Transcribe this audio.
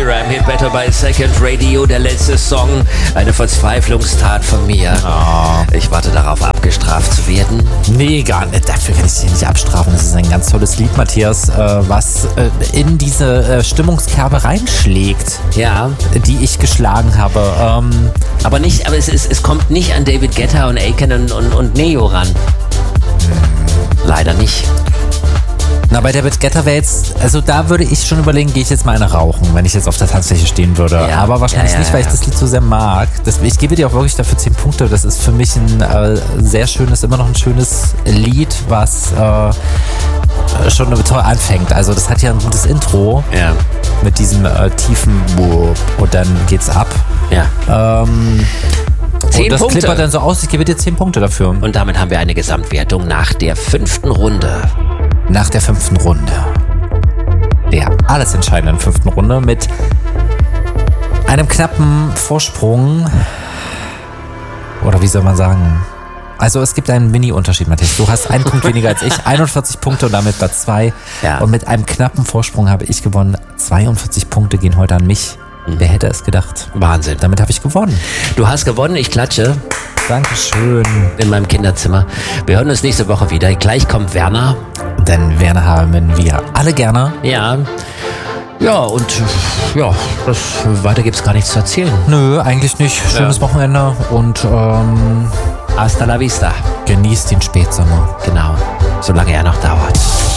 Shakira im Hit Better by Second Radio, der letzte Song, eine Verzweiflungstat von mir. Oh. Ich warte darauf, abgestraft zu werden. Nee, gar nicht. Dafür kann ich dich nicht abstrafen. Das ist ein ganz tolles Lied, Matthias, was in diese Stimmungskerbe reinschlägt, Ja, die ich geschlagen habe. aber es kommt nicht an David Guetta und Aiken und Neo ran. Leider nicht. Na, bei David Guetta wäre jetzt, also da würde ich schon überlegen, gehe ich jetzt mal eine rauchen, wenn ich jetzt auf der Tanzfläche stehen würde. Ja. Aber wahrscheinlich nicht, weil ich das Lied so sehr mag. Ich gebe dir auch wirklich dafür 10 Punkte. Das ist für mich ein sehr schönes, immer noch ein schönes Lied, was schon toll anfängt. Also das hat ja ein gutes Intro Ja, mit diesem tiefen Wupp und dann geht's ab. ja. 10 Und das Punkte. klippert dann so aus, ich gebe dir 10 Punkte dafür. Und damit haben wir eine Gesamtwertung nach der 5. Runde. Nach der 5. Runde, der alles entscheidenden 5. Runde, mit einem knappen Vorsprung, oder wie soll man sagen, also es gibt einen Mini-Unterschied, Matthias. Du hast einen Punkt weniger als ich, 41 Punkte und damit Platz 2. Ja. Und mit einem knappen Vorsprung habe ich gewonnen. 42 Punkte gehen heute an mich. Wer hätte es gedacht? Wahnsinn. Damit habe ich gewonnen. Du hast gewonnen, ich klatsche Dankeschön. in meinem Kinderzimmer. Wir hören uns nächste Woche wieder. Gleich kommt Werner. Denn Werner haben wir alle gerne. Ja. Ja, und ja, weiter gibt's gar nichts zu erzählen. Nö, eigentlich nicht. Schönes Wochenende und Hasta la vista. genießt den Spätsommer. Genau. Solange er noch dauert.